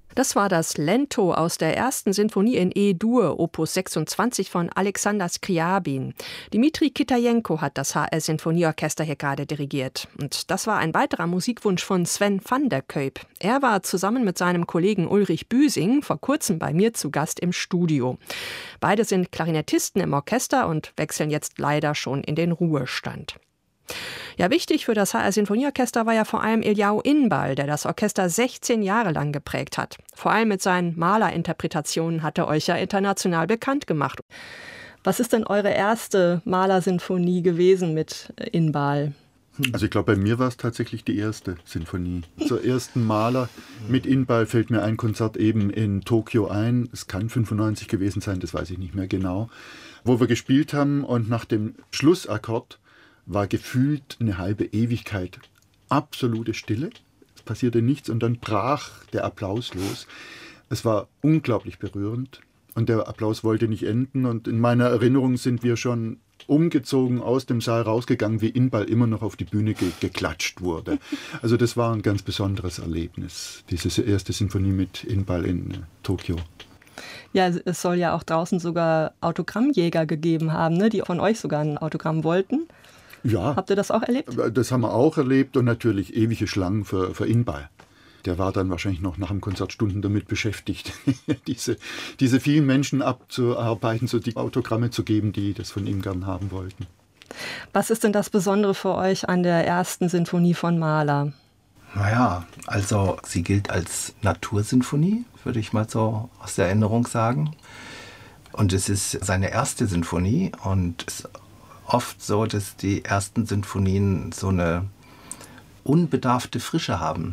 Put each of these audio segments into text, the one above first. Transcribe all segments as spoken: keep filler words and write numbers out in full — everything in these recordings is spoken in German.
Das war das Lento aus der ersten Sinfonie in E-Dur, Opus sechsundzwanzig von Alexander Skriabin. Dmitri Kitajenko hat das H R-Sinfonieorchester hier gerade dirigiert. Und das war ein weiterer Musikwunsch von Sven van der Kuyp. Er war zusammen mit seinem Kollegen Ulrich Büsing vor kurzem bei mir zu Gast im Studio. Beide sind Klarinettisten im Orchester und wechseln jetzt leider schon in den Ruhestand. Ja, wichtig für das H R-Sinfonieorchester war ja vor allem Eljao Inbal, der das Orchester sechzehn Jahre lang geprägt hat. Vor allem mit seinen Mahler-Interpretationen hat er euch ja international bekannt gemacht. Was ist denn eure erste Mahler-Sinfonie gewesen mit Inbal? Also ich glaube, bei mir war es tatsächlich die erste Sinfonie. Zur ersten Mahler mit Inbal fällt mir ein Konzert eben in Tokio ein. Es kann fünfundneunzig gewesen sein, das weiß ich nicht mehr genau. Wo wir gespielt haben und nach dem Schlussakkord war gefühlt eine halbe Ewigkeit absolute Stille. Es passierte nichts und dann brach der Applaus los. Es war unglaublich berührend und der Applaus wollte nicht enden. Und in meiner Erinnerung sind wir schon umgezogen aus dem Saal rausgegangen, wie Inbal immer noch auf die Bühne ge- geklatscht wurde. Also das war ein ganz besonderes Erlebnis, diese erste Sinfonie mit Inbal in äh, Tokio. Ja, es soll ja auch draußen sogar Autogrammjäger gegeben haben, ne, die von euch sogar ein Autogramm wollten. Ja. Habt ihr das auch erlebt? Das haben wir auch erlebt und natürlich ewige Schlangen für, für Inbal. Der war dann wahrscheinlich noch nach dem Konzert Stunden damit beschäftigt, diese, diese vielen Menschen abzuarbeiten, so die Autogramme zu geben, die das von ihm gern haben wollten. Was ist denn das Besondere für euch an der ersten Sinfonie von Mahler? Naja, also sie gilt als Natursinfonie, würde ich mal so aus der Erinnerung sagen. Und es ist seine erste Sinfonie und es oft so, dass die ersten Sinfonien so eine unbedarfte Frische haben.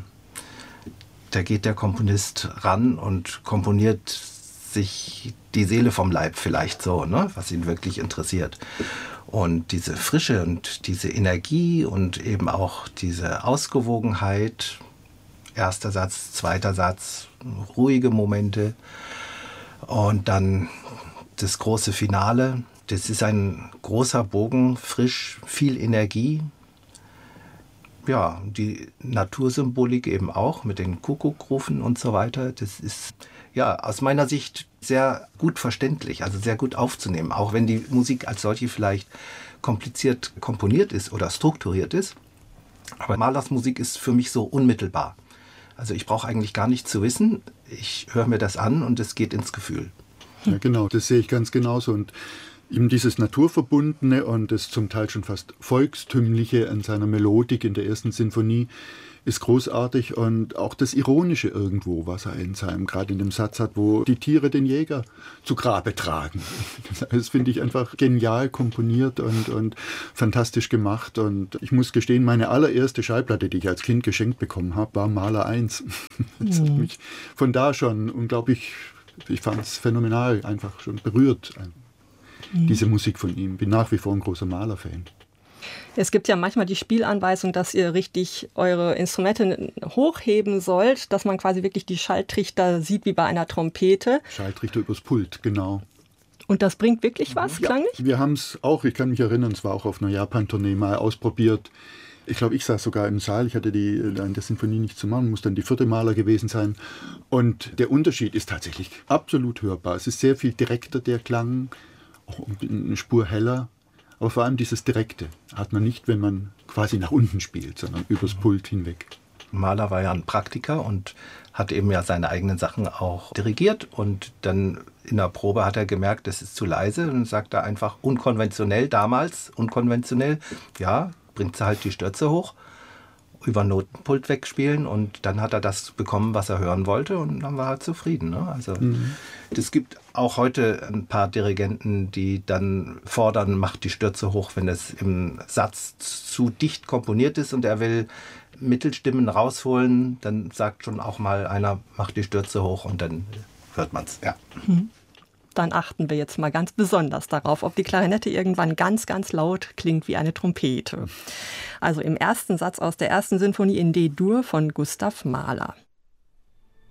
Da geht der Komponist ran und komponiert sich die Seele vom Leib vielleicht so, ne, was ihn wirklich interessiert. Und diese Frische und diese Energie und eben auch diese Ausgewogenheit, erster Satz, zweiter Satz, ruhige Momente und dann das große Finale. Das ist ein großer Bogen, frisch, viel Energie. Ja, die Natursymbolik eben auch mit den Kuckuckrufen und so weiter. Das ist ja aus meiner Sicht sehr gut verständlich, also sehr gut aufzunehmen. Auch wenn die Musik als solche vielleicht kompliziert komponiert ist oder strukturiert ist. Aber Mahlers Musik ist für mich so unmittelbar. Also ich brauche eigentlich gar nichts zu wissen. Ich höre mir das an und es geht ins Gefühl. Ja, genau, das sehe ich ganz genauso. Und eben dieses Naturverbundene und das zum Teil schon fast Volkstümliche an seiner Melodik in der ersten Sinfonie ist großartig und auch das Ironische irgendwo, was er in seinem, gerade in dem Satz hat, wo die Tiere den Jäger zu Grabe tragen. Das finde ich einfach genial komponiert und, und fantastisch gemacht. Und ich muss gestehen, meine allererste Schallplatte, die ich als Kind geschenkt bekommen habe, war Mahler eins. Das hat mich von da schon unglaublich, ich fand es phänomenal, einfach schon berührt. Diese Musik von ihm. Bin nach wie vor ein großer Mahler-Fan. Es gibt ja manchmal die Spielanweisung, dass ihr richtig eure Instrumente hochheben sollt, dass man quasi wirklich die Schalltrichter sieht wie bei einer Trompete. Schalltrichter übers Pult, genau. Und das bringt wirklich was, ja, klanglich? Wir haben es auch, ich kann mich erinnern, es war auch auf einer Japan-Tournee mal ausprobiert. Ich glaube, ich saß sogar im Saal, ich hatte die in der Sinfonie nicht zu machen, muss dann die vierte Mahler gewesen sein. Und der Unterschied ist tatsächlich absolut hörbar. Es ist sehr viel direkter, der Klang, auch eine Spur heller. Aber vor allem dieses Direkte hat man nicht, wenn man quasi nach unten spielt, sondern übers Pult hinweg. Mahler war ja ein Praktiker und hat eben ja seine eigenen Sachen auch dirigiert. Und dann in der Probe hat er gemerkt, das ist zu leise. Und sagt er einfach unkonventionell, damals unkonventionell, ja, bringt sie halt die Stürze hoch, über Notenpult wegspielen. Und dann hat er das bekommen, was er hören wollte. Und dann war er zufrieden. Ne? Also mhm. Es gibt auch heute ein paar Dirigenten, die dann fordern, macht die Stürze hoch, wenn es im Satz zu dicht komponiert ist und er will Mittelstimmen rausholen, dann sagt schon auch mal einer, macht die Stürze hoch und dann hört man es. Ja. Dann achten wir jetzt mal ganz besonders darauf, ob die Klarinette irgendwann ganz, ganz laut klingt wie eine Trompete. Also im ersten Satz aus der ersten Sinfonie in D-Dur von Gustav Mahler.